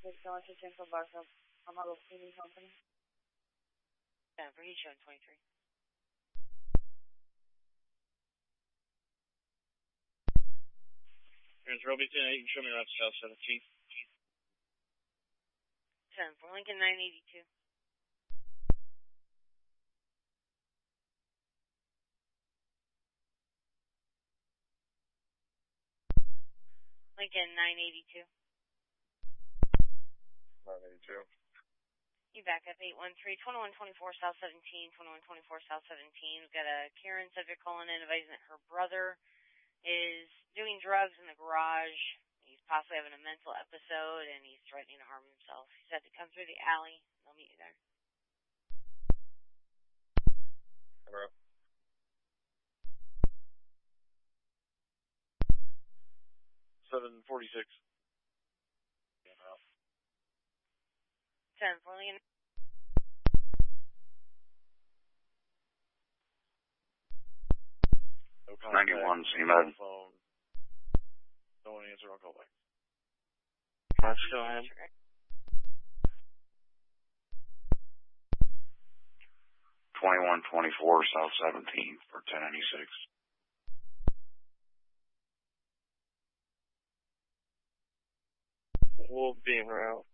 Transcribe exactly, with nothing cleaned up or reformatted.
six, one two ten for Barco. I'm a little cleaning company. Yeah, for he's showing twenty-three. Here's Roby ten eight, you can show me around South seventeen. ten for Lincoln nine eighty-two. Lincoln nine eighty-two. nine eighty-two. You back up eight one three, twenty-one twenty-four South seventeen, twenty-one twenty-four South seventeen. We've got a Karen subject calling in advising that her brother is doing drugs in the garage. He's possibly having a mental episode and he's threatening to harm himself. He said to come through the alley. They'll meet you there. Hello. seven forty-six. ten for Lincoln. No contact. ninety-one, C M E D. Phone. No one answer, I'll call back. Let's go ahead. twenty-one twenty-four South seventeen for ten ninety-six. We'll be en route.